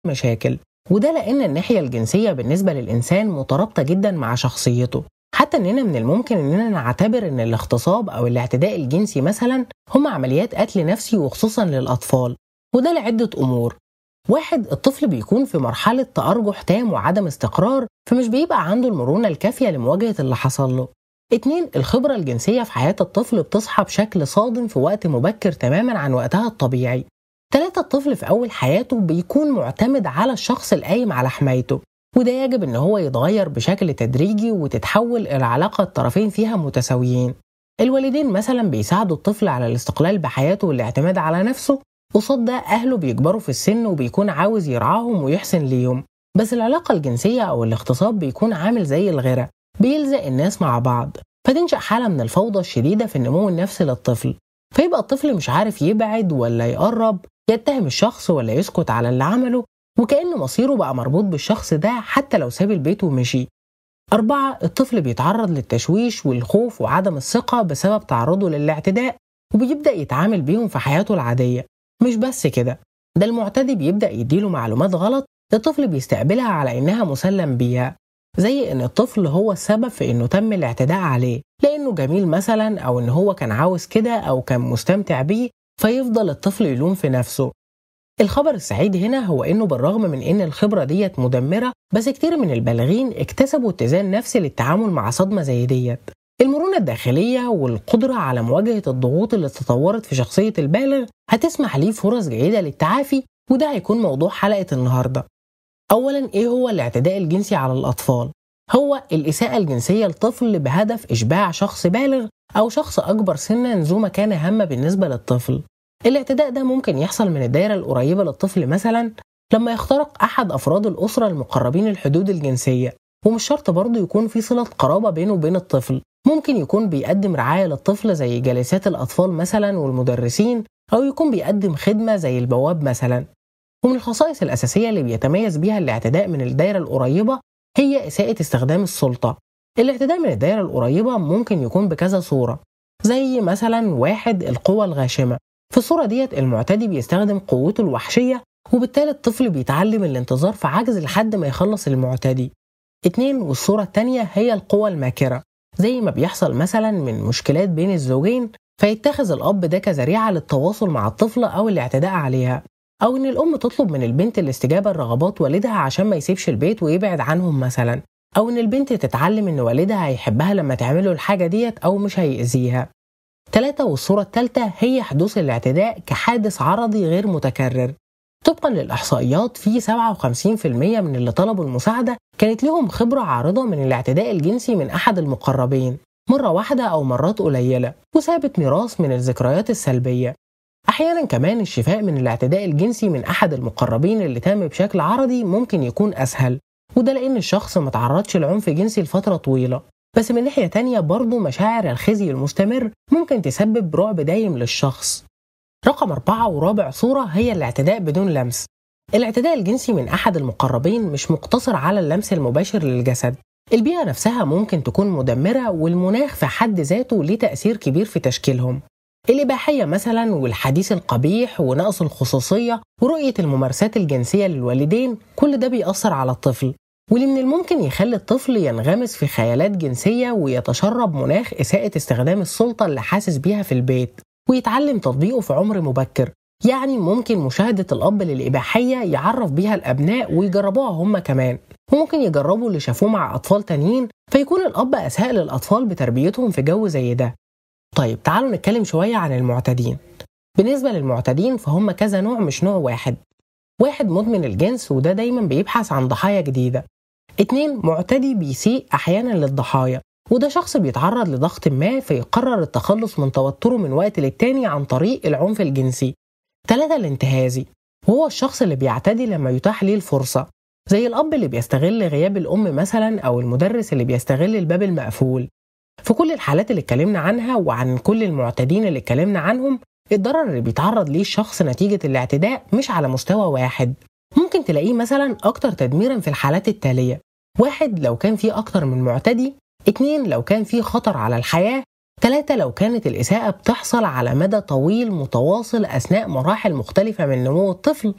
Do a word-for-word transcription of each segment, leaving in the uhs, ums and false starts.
مشاكل. وده لأن الناحية الجنسية بالنسبة للإنسان مترابطة جدا مع شخصيته، حتى إننا من الممكن إننا نعتبر إن الاغتصاب أو الاعتداء الجنسي مثلا هم عمليات قتل نفسي وخصوصا للأطفال، وده لعدة أمور. واحد، الطفل بيكون في مرحلة تأرجح تام وعدم استقرار، فمش بيبقى عنده المرونة الكافية لمواجهة اللي حصل له. اتنين، الخبرة الجنسية في حياة الطفل بتصحى بشكل صادم في وقت مبكر تماما عن وقتها الطبيعي. تلاتة، الطفل في أول حياته بيكون معتمد على الشخص القايم على حمايته، وده يجب إن هو يتغير بشكل تدريجي وتتحول إلى علاقة الطرفين فيها متساويين. الوالدين مثلا بيساعدوا الطفل على الاستقلال بحياته والاعتماد على نفسه، قصاد ده أهله بيكبروا في السن وبيكون عاوز يرعاهم ويحسن ليهم. بس العلاقة الجنسية أو الاغتصاب بيكون عامل زي الغرة، بيلزق الناس مع بعض، فتنشأ حالة من الفوضى الشديدة في النمو النفسي للطفل، فيبقى الطفل مش عارف يبعد ولا يقرب، يتهم الشخص ولا يسكت على اللي عمله، وكأن مصيره بقى مربوط بالشخص ده حتى لو ساب البيت ومشي. أربعة، الطفل بيتعرض للتشويش والخوف وعدم الثقة بسبب تعرضه للاعتداء، وبيبدأ يتعامل بيهم في حياته العادية. مش بس كده، ده المعتدي بيبدأ يديله معلومات غلط الطفل بيستقبلها على إنها مسلم بيها، زي إن الطفل هو السبب في إنه تم الاعتداء عليه لأنه جميل مثلا، أو إن هو كان عاوز كده أو كان مستمتع بيه، فيفضل الطفل يلوم في نفسه. الخبر السعيد هنا هو إنه بالرغم من إن الخبرة ديت مدمرة، بس كتير من البالغين اكتسبوا اتزان نفسي للتعامل مع صدمة زي ديت. المرونة الداخلية والقدرة على مواجهة الضغوط اللي تطورت في شخصية البالغ هتسمح ليه فرص جيدة للتعافي، وده هيكون موضوع حلقة النهاردة. أولاً، إيه هو الاعتداء الجنسي على الأطفال؟ هو الإساءة الجنسية لطفل بهدف إشباع شخص بالغ أو شخص أكبر سناً ذو مكانة هامة بالنسبة للطفل. الاعتداء ده ممكن يحصل من الدائرة القريبة للطفل، مثلاً لما يخترق أحد أفراد الأسرة المقربين الحدود الجنسية، ومش شرط برضه يكون في صلة قرابة بينه وبين الطفل. ممكن يكون بيقدم رعاية للطفل زي جلسات الأطفال مثلاً والمدرسين، أو يكون بيقدم خدمة زي البواب مثلاً. ومن الخصائص الأساسية اللي بيتميز بيها الاعتداء من الدائرة القريبة هي إساءة استخدام السلطة. الاعتداء من الدائرة القريبة ممكن يكون بكذا صورة، زي مثلا واحد، القوة الغاشمة. في الصورة ديت المعتدي بيستخدم قوته الوحشية، وبالتالي الطفل بيتعلم الانتظار في عجز لحد ما يخلص المعتدي. اتنين، والصورة التانية هي القوة الماكرة، زي ما بيحصل مثلا من مشكلات بين الزوجين، فيتخذ الأب ده كذريعة للتواصل مع الطفلة أو الاعتداء عليها، أو إن الأم تطلب من البنت الاستجابة لرغبات والدها عشان ما يسيبش البيت ويبعد عنهم مثلا، أو إن البنت تتعلم إن والدها هيحبها لما تعمله الحاجة ديت أو مش هيأذيها. ثلاثة، والصورة الثالثة هي حدوث الاعتداء كحادث عرضي غير متكرر. طبقا للإحصائيات، في سبعة وخمسين بالمية من اللي طلبوا المساعدة كانت لهم خبرة عارضة من الاعتداء الجنسي من أحد المقربين، مرة واحدة أو مرات قليلة، وسابت ميراث من الذكريات السلبية. أحيانا كمان الشفاء من الاعتداء الجنسي من أحد المقربين اللي تم بشكل عرضي ممكن يكون أسهل، وده لأن الشخص ما تعرضش لعنف جنسي لفترة طويلة. بس من ناحية تانية برضو مشاعر الخزي المستمر ممكن تسبب رعب دايم للشخص. رقم أربعة ورابع صورة هي الاعتداء بدون لمس. الاعتداء الجنسي من أحد المقربين مش مقتصر على اللمس المباشر للجسد، البيئة نفسها ممكن تكون مدمرة، والمناخ في حد ذاته ليه تأثير كبير في تشكيلهم. الإباحية مثلا والحديث القبيح ونقص الخصوصية ورؤية الممارسات الجنسية للوالدين، كل ده بيأثر على الطفل، واللي من الممكن يخلي الطفل ينغمس في خيالات جنسية ويتشرب مناخ إساءة استخدام السلطة اللي حاسس بيها في البيت، ويتعلم تطبيقه في عمر مبكر. يعني ممكن مشاهدة الأب للإباحية يعرف بيها الأبناء ويجربوها هم كمان، وممكن يجربوا اللي شافوه مع أطفال تانيين، فيكون الأب أساء للأطفال بتربيتهم في جو زي ده. طيب تعالوا نتكلم شوية عن المعتدين. بالنسبة للمعتدين فهم كذا نوع مش نوع واحد. واحد، مدمن الجنس، وده دايما بيبحث عن ضحايا جديدة. اتنين، معتدي بيسيء أحيانا للضحايا، وده شخص بيتعرض لضغط ما فيقرر التخلص من توتره من وقت للتاني عن طريق العنف الجنسي. تلاتة، الانتهازي، وهو الشخص اللي بيعتدي لما يتاح ليه الفرصة، زي الأب اللي بيستغل غياب الأم مثلا، أو المدرس اللي بيستغل الباب المقفول. في كل الحالات اللي اتكلمنا عنها وعن كل المعتدين اللي اتكلمنا عنهم، الضرر اللي بيتعرض ليه الشخص نتيجة الاعتداء مش على مستوى واحد. ممكن تلاقيه مثلا أكتر تدميرا في الحالات التالية: واحد، لو كان فيه أكتر من معتدي. اتنين، لو كان فيه خطر على الحياة. تلاتة، لو كانت الإساءة بتحصل على مدى طويل متواصل أثناء مراحل مختلفة من نمو الطفل.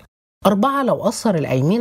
أربعة، لو أثر القايمين